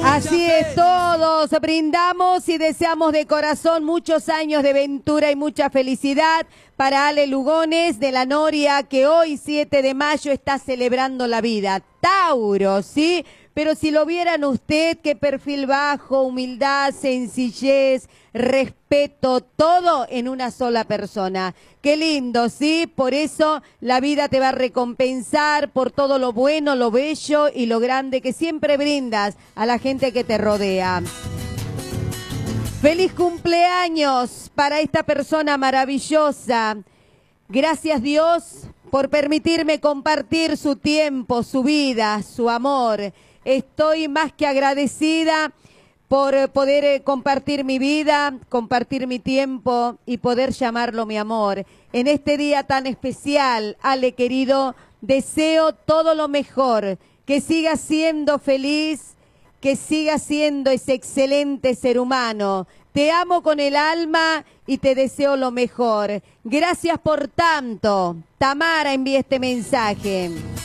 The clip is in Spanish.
Así es, todos brindamos y deseamos de corazón muchos años de ventura y mucha felicidad para Ale Lugones de la Noria, que hoy 7 de mayo está celebrando la vida. Tauro, ¿sí? Pero si lo vieran usted, qué perfil bajo, humildad, sencillez, respeto, todo en una sola persona. Qué lindo, ¿sí? Por eso la vida te va a recompensar por todo lo bueno, lo bello y lo grande que siempre brindas a la gente que te rodea. ¡Feliz cumpleaños para esta persona maravillosa! Gracias, Dios, por permitirme compartir su tiempo, su vida, su amor. Estoy más que agradecida por poder compartir mi vida, compartir mi tiempo y poder llamarlo mi amor. En este día tan especial, Ale querido, deseo todo lo mejor, que sigas siendo feliz, que sigas siendo ese excelente ser humano. Te amo con el alma y te deseo lo mejor. Gracias por tanto. Tamara envía este mensaje.